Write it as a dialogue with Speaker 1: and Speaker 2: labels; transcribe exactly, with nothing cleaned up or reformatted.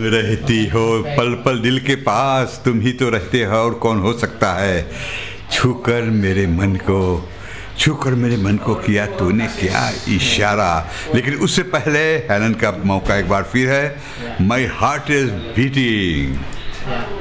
Speaker 1: रहती हो पल पल दिल के पास, तुम ही तो रहते हो और कौन हो सकता है। छूकर मेरे मन को छूकर मेरे मन को किया तूने क्या इशारा। लेकिन उससे पहले हेलन का मौका एक बार फिर है। My heart is beating.